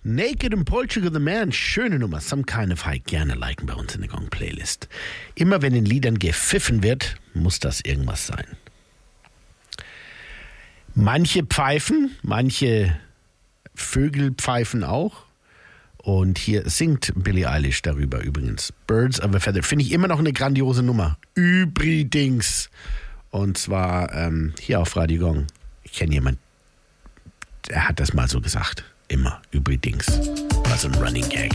Naked and Portugal the Man, schöne Nummer. Some Kind of High, gerne liken bei uns in der Gong-Playlist. Immer wenn in Liedern gepfiffen wird, muss das irgendwas sein. Manche pfeifen, manche Vögel pfeifen auch. Und hier singt Billie Eilish darüber übrigens. Birds of a Feather. Finde ich immer noch eine grandiose Nummer. Übrigens. Und zwar hier auf Radio Gong. Ich kenne jemanden, der hat das mal so gesagt. Immer. Übrigens. War so ein Running Gag.